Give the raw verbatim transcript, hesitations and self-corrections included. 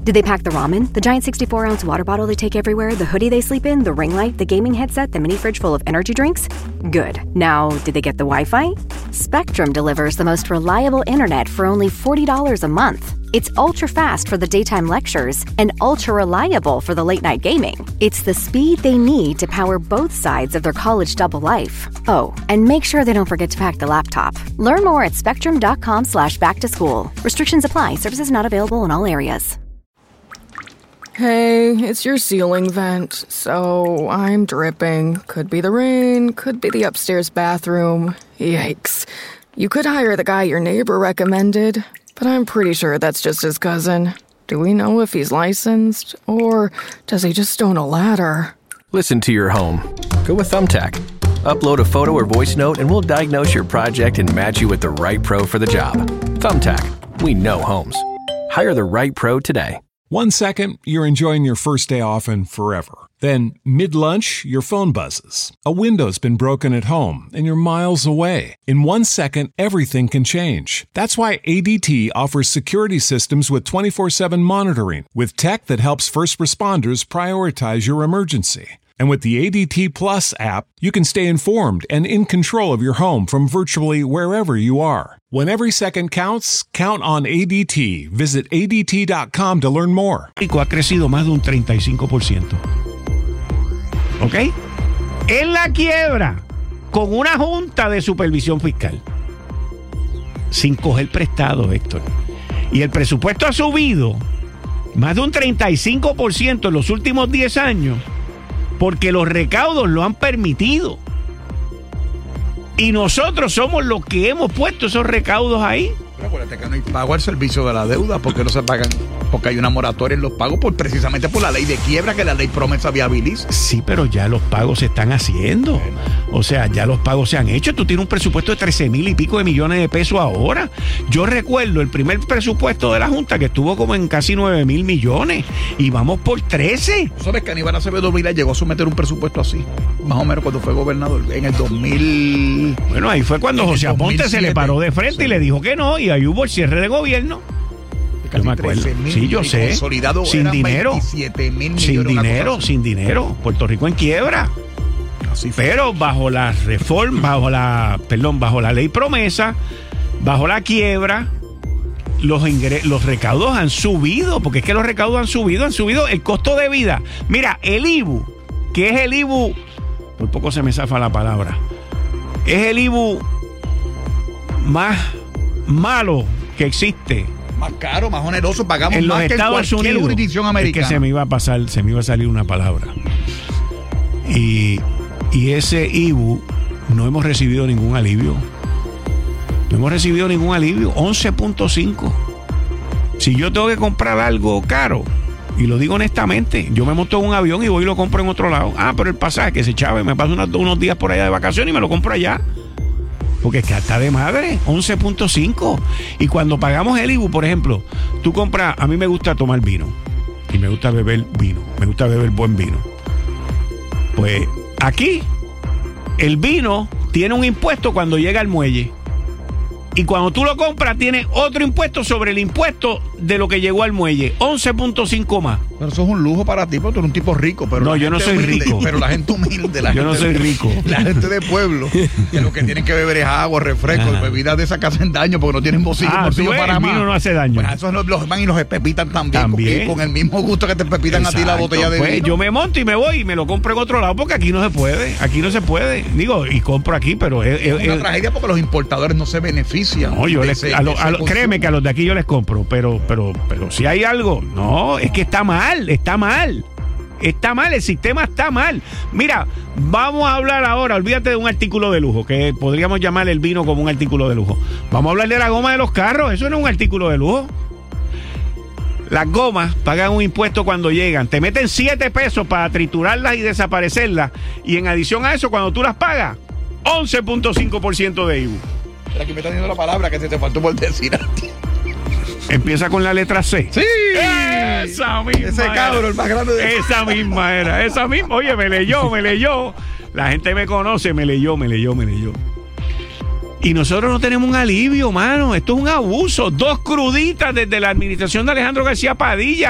Did they pack the ramen, the giant sixty-four ounce water bottle they take everywhere, the hoodie they sleep in, the ring light, the gaming headset, the mini fridge full of energy drinks? Good. Now, did they get the Wi-Fi? Spectrum delivers the most reliable internet for only forty dollars a month. It's ultra-fast for the daytime lectures and ultra-reliable for the late-night gaming. It's the speed they need to power both sides of their college double life. Oh, and make sure they don't forget to pack the laptop. Learn more at spectrum.com slash back to school. Restrictions apply. Services not available in all areas. Hey, it's your ceiling vent. So I'm dripping. Could be the rain, could be the upstairs bathroom. Yikes. You could hire the guy your neighbor recommended. But I'm pretty sure that's just his cousin. Do we know if he's licensed, or does he just own a ladder? Listen to your home. Go with Thumbtack. Upload a photo or voice note and we'll diagnose your project and match you with the right pro for the job. Thumbtack. We know homes. Hire the right pro today. One second, you're enjoying your first day off and forever. Then, mid-lunch, your phone buzzes. A window's been broken at home, and you're miles away. In one second, everything can change. That's why A D T offers security systems with twenty-four seven monitoring, with tech that helps first responders prioritize your emergency. And with the A D T Plus app, you can stay informed and in control of your home from virtually wherever you are. When every second counts, count on A D T. Visit A D T dot com to learn more. Ha crecido más de un treinta y cinco por ciento. ¿Ok? En la quiebra, con una junta de supervisión fiscal. Sin coger prestado, Héctor. Y el presupuesto ha subido más de un treinta y cinco por ciento en los últimos diez años porque los recaudos lo han permitido. Y nosotros somos los que hemos puesto esos recaudos ahí. Pero acuérdate que no hay pago al servicio de la deuda, porque no se pagan, porque hay una moratoria en los pagos por, precisamente por la ley de quiebra que la ley promesa viabiliza. Sí, pero ya los pagos se están haciendo. Bueno. O sea, ya los pagos se han hecho. Tú tienes un presupuesto de trece mil y pico de millones de pesos ahora. Yo recuerdo el primer presupuesto de la Junta que estuvo como en casi nueve mil millones y vamos por trece. ¿Sabes que Aníbal Acevedo Vilá llegó a someter un presupuesto así? Más o menos cuando fue gobernador, en el dos mil. Bueno, ahí fue cuando José Aponte se le paró de frente, sí, y le dijo que no, y ahí hubo el cierre de gobierno. Yo me acuerdo. Sí, yo sé. Sin dinero. Sin dinero, sin dinero. Puerto Rico en quiebra. Así fue. Pero bajo la reforma, bajo la, perdón, bajo la ley promesa, bajo la quiebra, los ingres, los recaudos han subido, porque es que los recaudos han subido, han subido el costo de vida. Mira, el I B U, que es el I B U, por poco se me zafa la palabra, es el I B U más malo que existe. Más caro, más oneroso, pagamos en más los que Estados en cualquier Unidos, jurisdicción americana. Es que se me iba a pasar, se me iba a salir una palabra. Y, y ese I B U no hemos recibido ningún alivio. No hemos recibido ningún alivio. once punto cinco. Si yo tengo que comprar algo caro, y lo digo honestamente, yo me monto en un avión y voy y lo compro en otro lado. Ah, pero el pasaje que se chave, me paso unos, unos días por allá de vacaciones y me lo compro allá. Porque es que está de madre, once punto cinco. Y cuando pagamos el I B U, por ejemplo, tú compras, a mí me gusta tomar vino. Y me gusta beber vino. Me gusta beber buen vino. Pues aquí, el vino tiene un impuesto cuando llega al muelle. Y cuando tú lo compras, tiene otro impuesto sobre el impuesto de lo que llegó al muelle. once punto cinco más. Pero eso es un lujo para ti, porque tú eres un tipo rico. Pero no, yo no soy humilde, rico. Pero la gente humilde. La yo gente no soy de, rico. La gente de pueblo, que lo que tienen que beber es agua, refresco, bebidas de esas que hacen daño porque no tienen bolsillo, ah, bolsillo para el más. vino no hace daño. Bueno, esos los, los van y los espepitan también. También. Con el mismo gusto que te espepitan Exacto. a ti la botella de pues, vino. Yo me monto y me voy y me lo compro en otro lado porque aquí no se puede. Aquí no se puede. Digo, y compro aquí, pero es, es una es, tragedia porque los importadores no se benefician. No, yo les, ese, a lo, a lo, créeme que a los de aquí yo les compro, pero, pero, pero si hay algo, no, es que está mal, está mal. Está mal, el sistema está mal. Mira, vamos a hablar ahora, olvídate de un artículo de lujo, que podríamos llamar el vino como un artículo de lujo. Vamos a hablar de la goma de los carros, eso no es un artículo de lujo. Las gomas pagan un impuesto cuando llegan. Te meten siete pesos para triturarlas y desaparecerlas. Y en adición a eso, cuando tú las pagas, once punto cinco por ciento de I B U. Pero aquí me está diciendo la palabra que se te faltó por decir a ti. Empieza con la letra C. ¡Sí! Esa misma. Ese cabro, el más grande de... Esa misma era. Esa misma. Oye, me leyó, me leyó. La gente me conoce, me leyó, me leyó, me leyó. Y nosotros no tenemos un alivio, mano. Esto es un abuso. Dos cruditas desde la administración de Alejandro García Padilla.